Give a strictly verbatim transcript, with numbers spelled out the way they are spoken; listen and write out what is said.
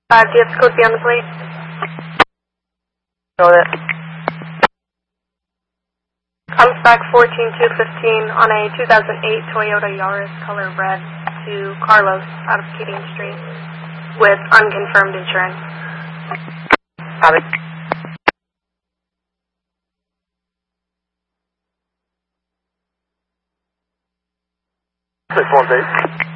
Uh, do you have the code B on the plate? Know that. Comes back fourteen two fifteen on a two thousand eight Toyota Yaris color red to Carlos out of Keating Street with unconfirmed insurance. Copy. six one two.